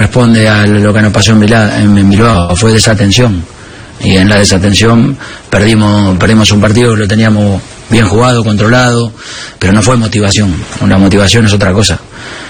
responde a lo que nos pasó en Bilbao, fue desatención. Y en la desatención perdimos un partido que lo teníamos bien jugado, controlado, pero no fue motivación. La motivación es otra cosa.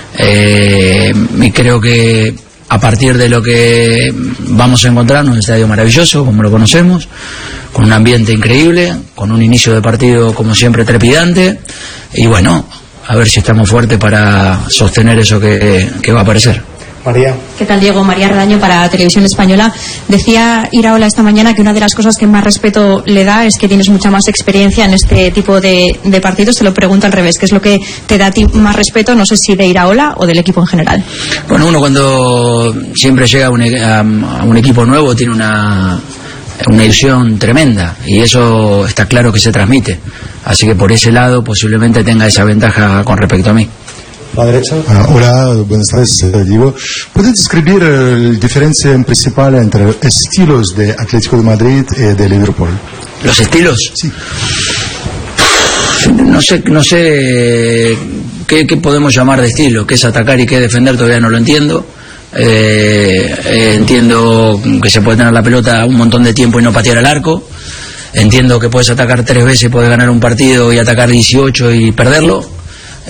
Y creo que a partir de lo que vamos a encontrarnos, un estadio maravilloso, como lo conocemos, con un ambiente increíble, con un inicio de partido como siempre trepidante, y bueno, a ver si estamos fuertes para sostener eso que va a aparecer. María. ¿Qué tal, Diego? María Redaño para Televisión Española. Decía Iraola esta mañana que una de las cosas que más respeto le da es que tienes mucha más experiencia en este tipo de partidos. Se lo pregunto al revés, ¿qué es lo que te da a ti más respeto? No sé si de Iraola o del equipo en general. Bueno, uno cuando siempre llega a un equipo nuevo tiene una ilusión tremenda, y eso está claro que se transmite. Así que por ese lado posiblemente tenga esa ventaja con respecto a mí. ¿La derecha? Hola, buenas tardes, Diego. ¿Puedes describir la diferencia principal entre estilos de Atlético de Madrid y de Liverpool? ¿Los estilos? Sí. No sé qué podemos llamar de estilo, qué es atacar y qué es defender, todavía no lo entiendo. Entiendo que se puede tener la pelota un montón de tiempo y no patear al arco. Entiendo que puedes atacar 3 veces, puedes ganar un partido y atacar 18 y perderlo.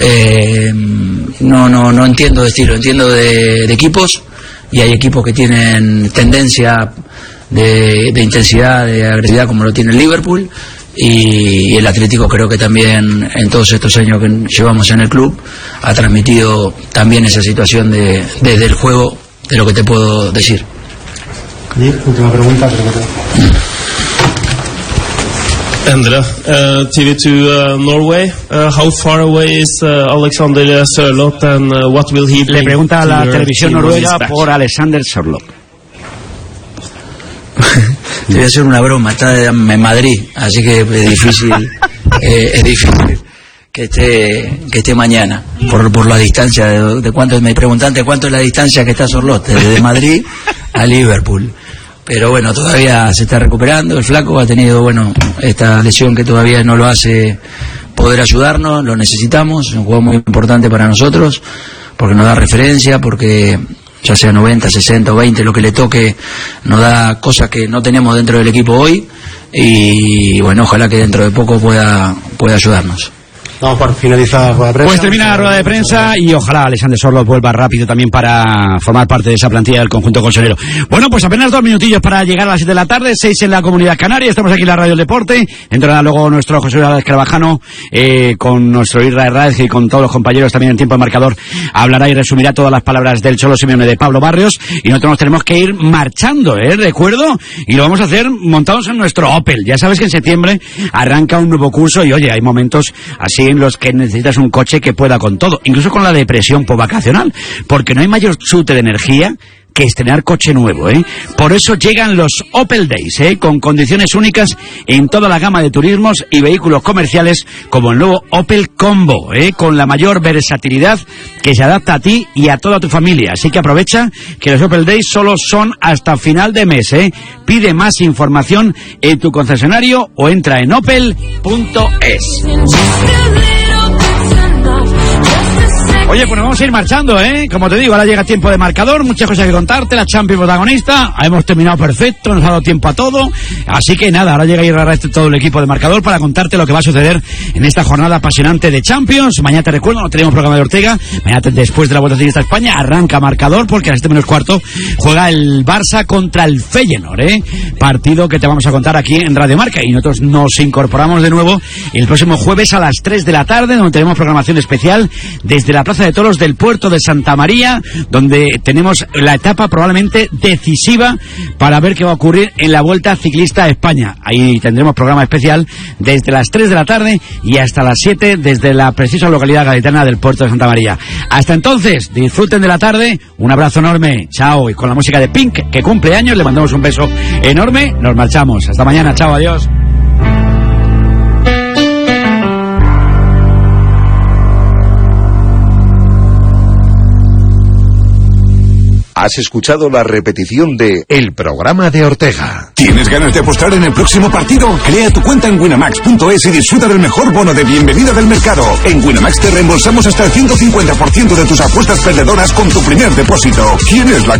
No entiendo de estilo, entiendo de equipos, y hay equipos que tienen tendencia de intensidad, de agresividad, como lo tiene el Liverpool, y el Atlético creo que también en todos estos años que llevamos en el club ha transmitido también esa situación desde el juego, de lo que te puedo decir. Última pregunta, Endre, TV2 Norway. How far away is Alexander Sørloth, and what will he bring? Le pregunta a la televisión noruega por Alexander Sørloth. Te voy a hacer una broma, está en Madrid, así que es difícil que esté mañana, por la distancia de cuánto. Me preguntaste cuánto es la distancia que está Sørloth desde Madrid a Liverpool. Pero bueno, todavía se está recuperando. El flaco ha tenido, esta lesión que todavía no lo hace poder ayudarnos. Lo necesitamos, es un juego muy importante para nosotros, porque nos da referencia, porque ya sea 90, 60 o 20, lo que le toque, nos da cosas que no tenemos dentro del equipo hoy, y bueno, ojalá que dentro de poco pueda ayudarnos. Vamos por finalizar la rueda de prensa. Pues termina la rueda de prensa y ojalá Alexander Sørloth vuelva rápido también para formar parte de esa plantilla del conjunto colchonero. Bueno, pues apenas 2 minutillos para llegar a las 7 de la tarde, 6 en la Comunidad Canaria. Estamos aquí en la Radio del Deporte. Entrará luego nuestro José Luis Carvajano con nuestro Israel Raez y con todos los compañeros también en tiempo de marcador. Hablará y resumirá todas las palabras del Cholo Simeone, de Pablo Barrios, y nosotros nos tenemos que ir marchando, recuerdo, y lo vamos a hacer montados en nuestro Opel. Ya sabes que en septiembre arranca un nuevo curso y oye, hay momentos así en los que necesitas un coche que pueda con todo, incluso con la depresión postvacacional, porque no hay mayor chute de energía que estrenar coche nuevo, Por eso llegan los Opel Days, con condiciones únicas en toda la gama de turismos y vehículos comerciales, como el nuevo Opel Combo, con la mayor versatilidad que se adapta a ti y a toda tu familia. Así que aprovecha que los Opel Days solo son hasta final de mes, Pide más información en tu concesionario o entra en opel.es. Oye, pues nos vamos a ir marchando, Como te digo, ahora llega tiempo de marcador, muchas cosas que contarte, la Champions protagonista, hemos terminado perfecto, nos ha dado tiempo a todo, así que nada, ahora llega Irra todo el equipo de marcador para contarte lo que va a suceder en esta jornada apasionante de Champions. Mañana te recuerdo, no tenemos programa de Ortega, mañana después de la Vuelta Ciclista a España arranca marcador, porque a las 7:45 juega el Barça contra el Feyenoord, partido que te vamos a contar aquí en Radio Marca, y nosotros nos incorporamos de nuevo el próximo jueves a las 3 de la tarde, donde tenemos programación especial desde la Plaza de Toros del Puerto de Santa María, donde tenemos la etapa probablemente decisiva para ver qué va a ocurrir en la Vuelta Ciclista a España. Ahí tendremos programa especial desde las 3 de la tarde y hasta las 7 desde la preciosa localidad gaditana del Puerto de Santa María. Hasta entonces, disfruten de la tarde, un abrazo enorme, chao, y con la música de Pink, que cumple años, le mandamos un beso enorme, nos marchamos, hasta mañana, chao, adiós. Has escuchado la repetición de El programa de Ortega. ¿Tienes ganas de apostar en el próximo partido? Crea tu cuenta en winamax.es y disfruta del mejor bono de bienvenida del mercado. En Winamax te reembolsamos hasta el 150% de tus apuestas perdedoras con tu primer depósito. ¿Quién es la